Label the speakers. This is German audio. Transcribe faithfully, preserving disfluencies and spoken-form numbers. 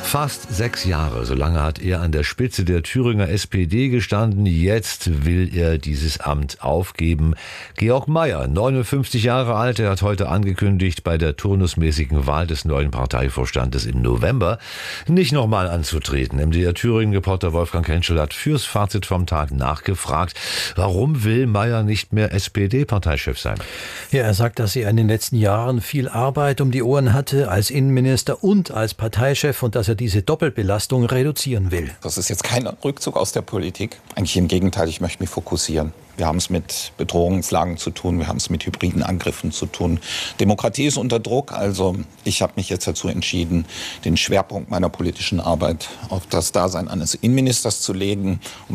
Speaker 1: Fast sechs Jahre, so lange hat er an der Spitze der Thüringer S P D gestanden. Jetzt will er dieses Amt aufgeben. Georg Mayer, neunundfünfzig Jahre alt, er hat heute angekündigt, bei der turnusmäßigen Wahl des neuen Parteivorstandes im November nicht nochmal anzutreten. M D R Thüringen-Reporter Wolfgang Henschel hat fürs Fazit vom Tag nachgefragt, warum will Mayer nicht mehr S P D-Parteichef sein?
Speaker 2: Ja, er sagt, dass er in den letzten Jahren viel Arbeit um die Ohren hatte als Innenminister und als Parteichef und dass er diese Doppelbelastung reduzieren will.
Speaker 3: Das ist jetzt kein Rückzug aus der Politik. Eigentlich im Gegenteil, ich möchte mich fokussieren. Wir haben es mit Bedrohungslagen zu tun, wir haben es mit hybriden Angriffen zu tun. Demokratie ist unter Druck, also ich habe mich jetzt dazu entschieden, den Schwerpunkt meiner politischen Arbeit auf das Dasein eines Innenministers zu legen.